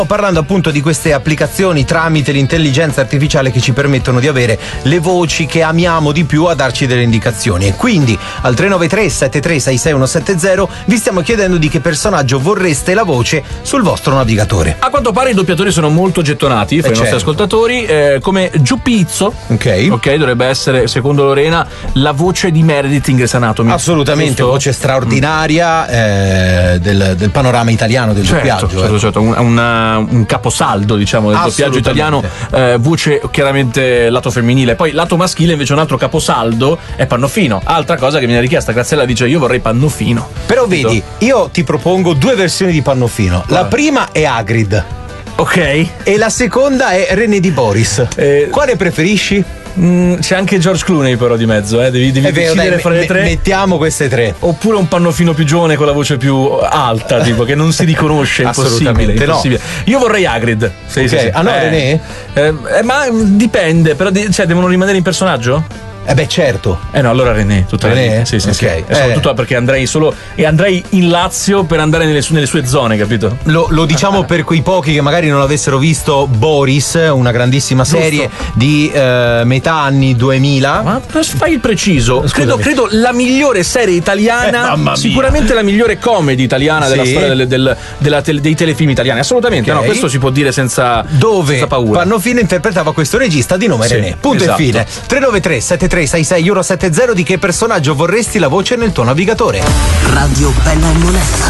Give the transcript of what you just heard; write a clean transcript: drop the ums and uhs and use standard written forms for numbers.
Parlando appunto di queste applicazioni tramite l'intelligenza artificiale che ci permettono di avere le voci che amiamo di più a darci delle indicazioni. E quindi al 393 73 66170 vi stiamo chiedendo di che personaggio vorreste la voce sul vostro navigatore. A quanto pare i doppiatori sono molto gettonati fra i nostri ascoltatori, come Giuppizzo. Ok, dovrebbe essere, secondo Lorena, la voce di Meredith in Grey's Anatomy. Assolutamente, giusto? voce straordinaria del panorama italiano del doppiaggio. Certo, un caposaldo, diciamo, del doppiaggio italiano, voce chiaramente lato femminile. Poi lato maschile invece un altro caposaldo è Pannofino. Altra cosa che viene richiesta, Graziella dice io vorrei Pannofino. Però vedi, io ti propongo due versioni di Pannofino. La prima è Hagrid. Ok. E la seconda è René Di Boris. Quale preferisci? C'è anche George Clooney però di mezzo, devi decidere fra le tre. Mettiamo queste tre. Oppure un Pannofino più giovane con la voce più alta, tipo che non si riconosce. Assolutamente impossibile. Io vorrei Hagrid. Sì. Ah no, René? Ma dipende, però devono rimanere in personaggio? Certo. No, allora René, René? Sì. Okay. E soprattutto perché andrei in Lazio per andare nelle sue zone, capito? Lo diciamo per quei pochi che magari non avessero visto Boris, una grandissima serie di metà anni 2000. Ma fai il preciso. Credo la migliore serie italiana, sicuramente la migliore comedy italiana della storia dei telefilm italiani. Assolutamente, no, questo si può dire senza paura. Pannofino interpretava questo regista di nome René. Punto e fine. 393 73 66 170 di che personaggio vorresti la voce nel tuo navigatore. Radio Bella e Monella.